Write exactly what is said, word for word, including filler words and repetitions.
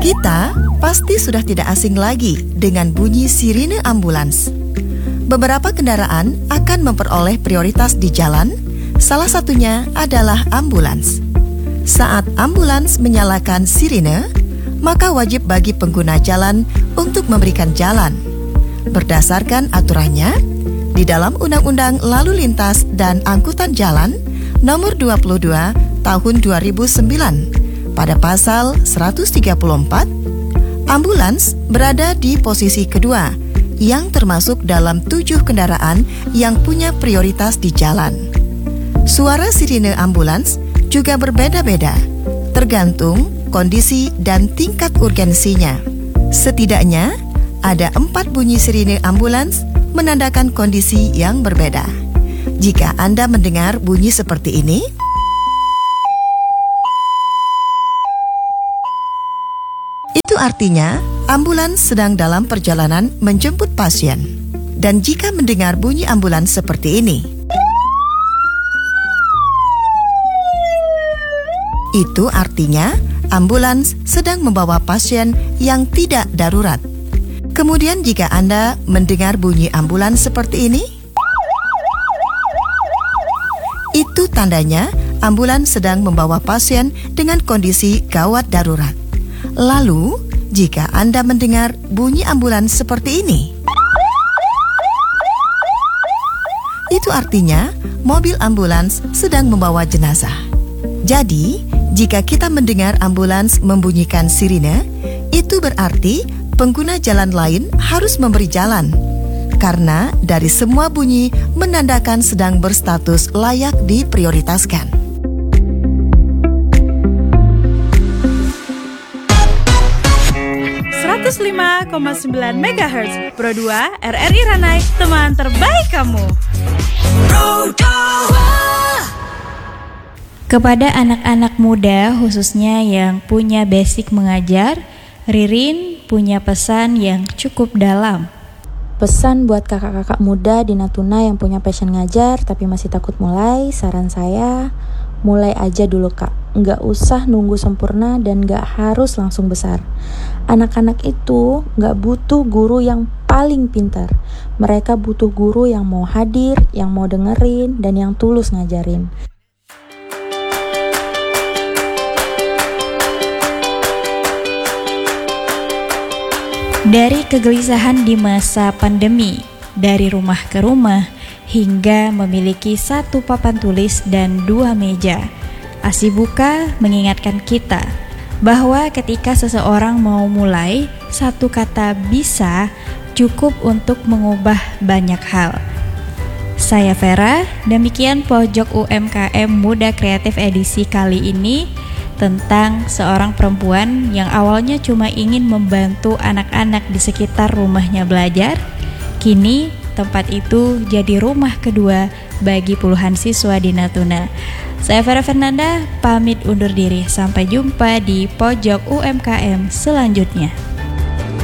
Kita pasti sudah tidak asing lagi dengan bunyi sirine ambulans. Beberapa kendaraan akan memperoleh prioritas di jalan, salah satunya adalah ambulans. Saat ambulans menyalakan sirine, maka wajib bagi pengguna jalan untuk memberikan jalan. Berdasarkan aturannya, di dalam Undang-Undang Lalu Lintas dan Angkutan Jalan Nomor dua puluh dua Tahun dua ribu sembilan, pada pasal seratus tiga puluh empat, ambulans berada di posisi kedua yang termasuk dalam tujuh kendaraan yang punya prioritas di jalan. Suara sirine ambulans juga berbeda-beda, tergantung kondisi dan tingkat urgensinya. Setidaknya ada empat bunyi sirine ambulans menandakan kondisi yang berbeda. Jika Anda mendengar bunyi seperti ini, itu artinya ambulans sedang dalam perjalanan menjemput pasien. Dan jika mendengar bunyi ambulans seperti ini, itu artinya ambulans sedang membawa pasien yang tidak darurat. Kemudian jika Anda mendengar bunyi ambulans seperti ini, itu tandanya ambulans sedang membawa pasien dengan kondisi gawat darurat. Lalu, jika Anda mendengar bunyi ambulans seperti ini, itu artinya mobil ambulans sedang membawa jenazah. Jadi, jika kita mendengar ambulans membunyikan sirine, itu berarti pengguna jalan lain harus memberi jalan, karena dari semua bunyi menandakan sedang berstatus layak diprioritaskan. seratus lima koma sembilan megahertz Pro dua R R I Ranai, teman terbaik kamu. Pro dua. Kepada anak-anak muda khususnya yang punya basic mengajar, Ririn punya pesan yang cukup dalam. Pesan buat kakak-kakak muda di Natuna yang punya passion ngajar tapi masih takut mulai, saran saya, mulai aja dulu kak. Nggak usah nunggu sempurna dan nggak harus langsung besar. Anak-anak itu nggak butuh guru yang paling pintar. Mereka butuh guru yang mau hadir, yang mau dengerin, dan yang tulus ngajarin. Dari kegelisahan di masa pandemi, dari rumah ke rumah, hingga memiliki satu papan tulis dan dua meja, Asibuka mengingatkan kita bahwa ketika seseorang mau mulai, satu kata bisa cukup untuk mengubah banyak hal. Saya Vera, demikian Pojok U M K M Muda Kreatif edisi kali ini, tentang seorang perempuan yang awalnya cuma ingin membantu anak-anak di sekitar rumahnya belajar. Kini tempat itu jadi rumah kedua bagi puluhan siswa di Natuna. Saya Vera Fernanda, pamit undur diri. Sampai jumpa di Pojok U M K M selanjutnya.